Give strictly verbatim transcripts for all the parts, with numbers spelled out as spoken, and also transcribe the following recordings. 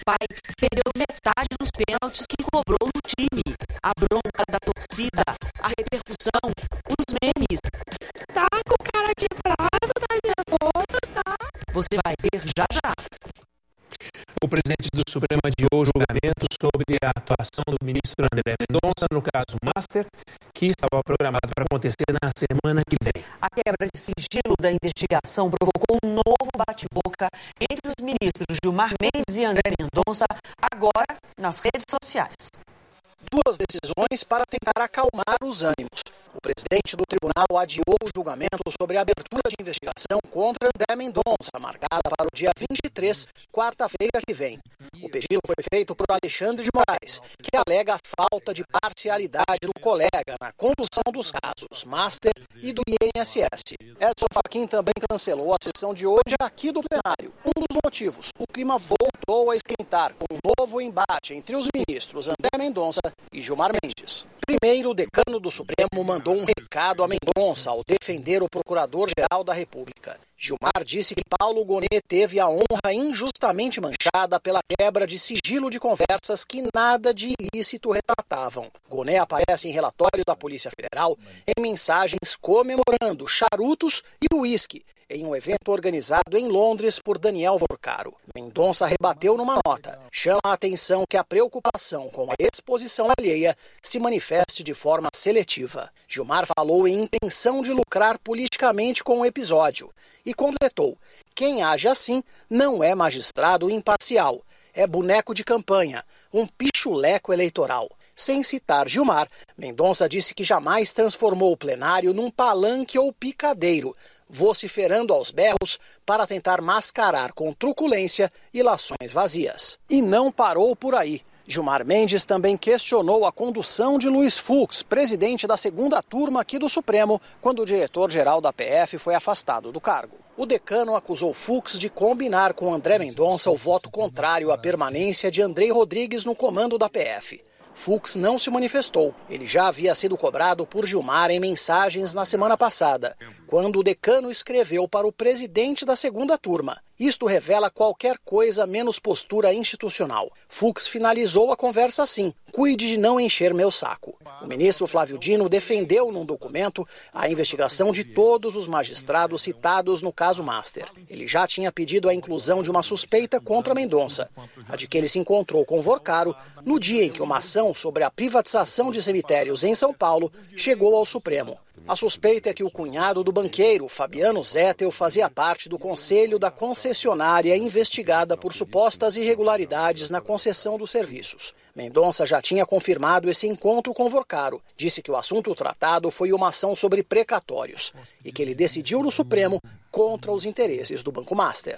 pai perdeu metade dos pênaltis que cobrou no time. A bronca da torcida, a repercussão, os memes. Tá com cara de bravo, tá nervoso, tá? Você vai ver já já. O presidente do Supremo adiou o julgamento sobre a atuação do ministro André Mendonça no caso Master, que estava programado para acontecer na semana que vem. A quebra de sigilo da investigação provocou um novo bate-boca entre os ministros Gilmar Mendes e André Mendonça, agora nas redes sociais. Duas decisões para tentar acalmar os ânimos. O presidente do tribunal adiou o julgamento sobre a abertura de investigação contra André Mendonça, marcada para o dia vinte e três, quarta-feira que vem. O pedido foi feito por Alexandre de Moraes, que alega a falta de parcialidade do colega na condução dos casos Master e do I N S S. Edson Fachin também cancelou a sessão de hoje aqui do plenário. Um dos motivos, o clima voltou a esquentar com um novo embate entre os ministros André Mendonça e Gilmar Mendes. Primeiro, o decano do Supremo mandou um recado a Mendonça ao defender o Procurador-Geral da República. Gilmar disse que Paulo Gonet teve a honra injustamente manchada pela quebra de sigilo de conversas que nada de ilícito retratavam. Gonet aparece em relatório da Polícia Federal em mensagens comemorando charutos e uísque em um evento organizado em Londres por Daniel Vorcaro. Mendonça rebateu numa nota. Chama a atenção que a preocupação com a exposição alheia se manifeste de forma seletiva. Gilmar falou em intenção de lucrar politicamente com o episódio e completou: quem age assim não é magistrado imparcial, é boneco de campanha, um pichuleco eleitoral. Sem citar Gilmar, Mendonça disse que jamais transformou o plenário num palanque ou picadeiro, vociferando aos berros para tentar mascarar com truculência ilações vazias. E não parou por aí. Gilmar Mendes também questionou a condução de Luiz Fux, presidente da segunda turma aqui do Supremo, quando o diretor-geral da P F foi afastado do cargo. O decano acusou Fux de combinar com André Mendonça o voto contrário à permanência de Andrei Rodrigues no comando da P F. Fux não se manifestou. Ele já havia sido cobrado por Gilmar em mensagens na semana passada, quando o decano escreveu para o presidente da segunda turma: isto revela qualquer coisa menos postura institucional. Fux finalizou a conversa assim: cuide de não encher meu saco. O ministro Flávio Dino defendeu num documento a investigação de todos os magistrados citados no caso Master. Ele já tinha pedido a inclusão de uma suspeita contra Mendonça, a de que ele se encontrou com Vorcaro no dia em que uma ação sobre a privatização de cemitérios em São Paulo chegou ao Supremo. A suspeita é que o cunhado do banqueiro, Fabiano Zettel, fazia parte do conselho da concessionária investigada por supostas irregularidades na concessão dos serviços. Mendonça já tinha confirmado esse encontro com Vorcaro. Disse que o assunto tratado foi uma ação sobre precatórios e que ele decidiu no Supremo contra os interesses do Banco Master.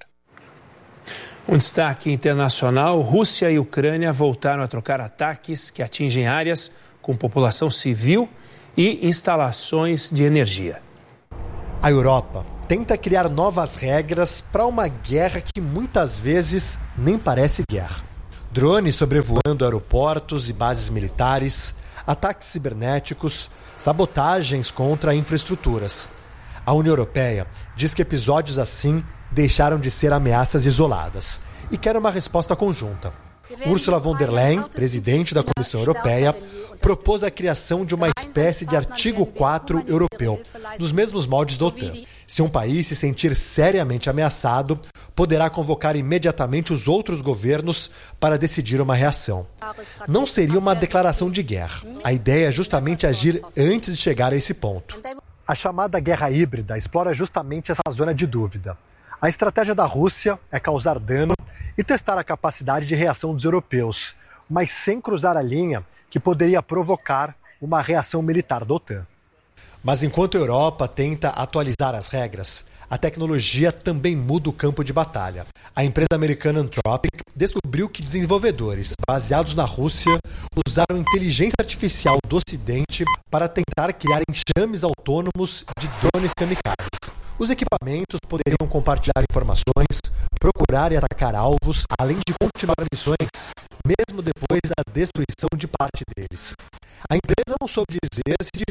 Um destaque internacional: Rússia e Ucrânia voltaram a trocar ataques que atingem áreas com população civil e instalações de energia. A Europa tenta criar novas regras para uma guerra que muitas vezes nem parece guerra. Drones sobrevoando aeroportos e bases militares, ataques cibernéticos, sabotagens contra infraestruturas. A União Europeia diz que episódios assim deixaram de ser ameaças isoladas e quer uma resposta conjunta. Ursula von der Leyen, presidente da Comissão Europeia, propôs a criação de uma espécie de artigo quatro europeu, nos mesmos moldes da OTAN. Se um país se sentir seriamente ameaçado, poderá convocar imediatamente os outros governos para decidir uma reação. Não seria uma declaração de guerra. A ideia é justamente agir antes de chegar a esse ponto. A chamada guerra híbrida explora justamente essa zona de dúvida. A estratégia da Rússia é causar dano e testar a capacidade de reação dos europeus, mas sem cruzar a linha que poderia provocar uma reação militar da OTAN. Mas enquanto a Europa tenta atualizar as regras, a tecnologia também muda o campo de batalha. A empresa americana Anthropic descobriu que desenvolvedores baseados na Rússia usaram inteligência artificial do Ocidente para tentar criar enxames autônomos de drones kamikazes. Os equipamentos poderiam compartilhar informações, procurar e atacar alvos, além de continuar missões, mesmo depois da destruição de parte deles. A empresa não soube dizer se de